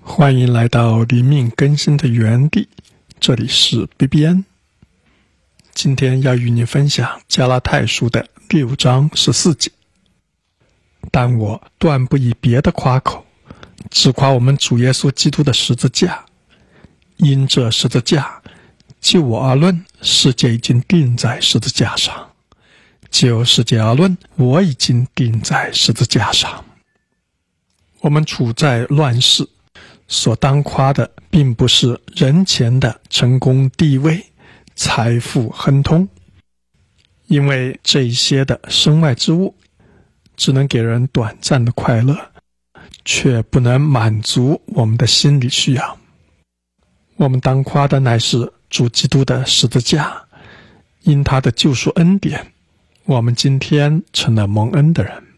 欢迎来到灵命更新的园地，这里是 BBN。 今天要与你分享加拉太书的6章14节。但我断不以别的夸口，只夸我们主耶稣基督的十字架。因这十字架，就我而论，世界已经钉在十字架上；就世界而论，我已经钉在十字架上。我们处在乱世，所当夸的并不是人前的成功地位、财富亨通，因为这一些的身外之物只能给人短暂的快乐，却不能满足我们的心理需要。我们当夸的乃是主基督的十字架，因他的救赎恩典，我们今天成了蒙恩的人。